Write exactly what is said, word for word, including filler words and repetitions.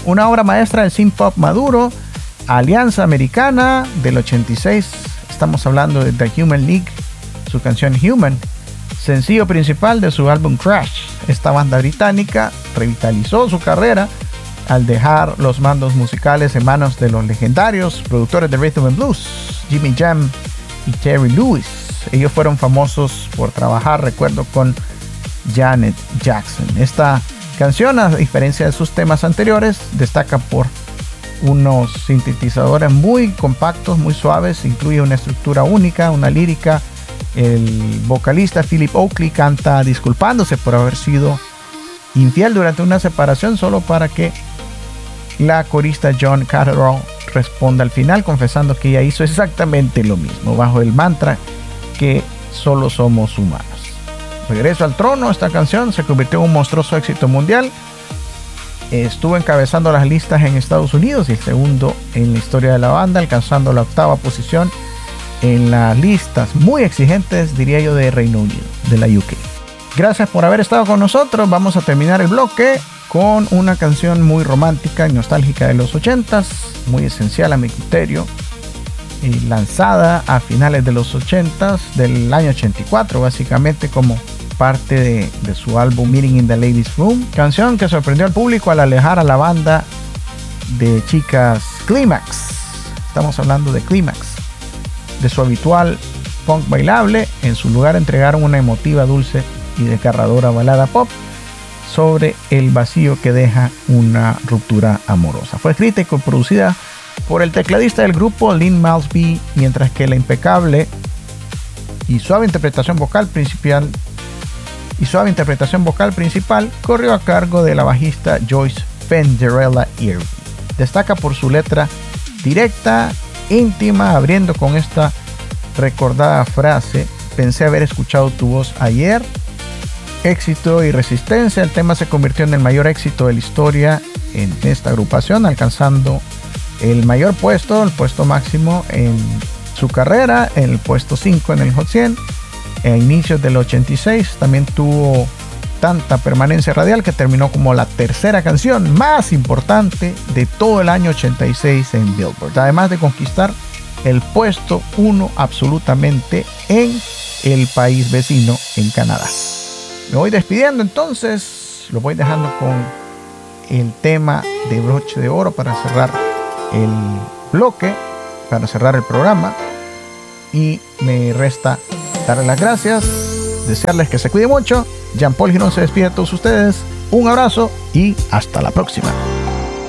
Una obra maestra del synth pop maduro, Alianza Americana del ochenta y seis. Estamos hablando de The Human League, su canción Human, sencillo principal de su álbum Crash. Esta banda británica revitalizó su carrera al dejar los mandos musicales en manos de los legendarios productores de Rhythm and Blues, Jimmy Jam y Terry Lewis. Ellos fueron famosos por trabajar, recuerdo, con Janet Jackson. Esta canción, a diferencia de sus temas anteriores, destaca por unos sintetizadores muy compactos, muy suaves, incluye una estructura única, una lírica. El vocalista Philip Oakley canta disculpándose por haber sido infiel durante una separación, solo para que la corista John Catterall responda al final confesando que ella hizo exactamente lo mismo, bajo el mantra que solo somos humanos. Regreso al trono, esta canción se convirtió en un monstruoso éxito mundial. Estuvo encabezando las listas en Estados Unidos y el segundo en la historia de la banda, alcanzando la octava posición en las listas muy exigentes, diría yo, de Reino Unido, de la U K. Gracias por haber estado con nosotros. Vamos a terminar el bloque con una canción muy romántica y nostálgica de los ochentas, muy esencial a mi criterio, y lanzada a finales de los ochentas, del año ochenta y cuatro, básicamente como parte de, de su álbum Meeting in the Ladies Room, canción que sorprendió al público al alejar a la banda de chicas Climax. Estamos hablando de Climax, de su habitual punk bailable. En su lugar entregaron una emotiva, dulce y desgarradora balada pop sobre el vacío que deja una ruptura amorosa. Fue escrita y coproducida por el tecladista del grupo, Lynn Malsby, mientras que la impecable y suave interpretación vocal principal y suave interpretación vocal principal corrió a cargo de la bajista Joyce Penderella Irving. Destaca por su letra directa, íntima, abriendo con esta recordada frase: pensé haber escuchado tu voz ayer. Éxito y resistencia. El tema se convirtió en el mayor éxito de la historia en esta agrupación, alcanzando el mayor puesto, el puesto máximo en su carrera, en el puesto cinco en el Hot cien. A inicios del ochenta y seis también tuvo tanta permanencia radial que terminó como la tercera canción más importante de todo el año ochenta y seis en Billboard, además de conquistar el puesto uno absolutamente en el país vecino, en Canadá. Me voy despidiendo entonces, lo voy dejando con el tema de broche de oro para cerrar el bloque, para cerrar el programa, y me resta darles las gracias, desearles que se cuiden mucho. Jean Paul Girón se despide a todos ustedes, un abrazo y hasta la próxima.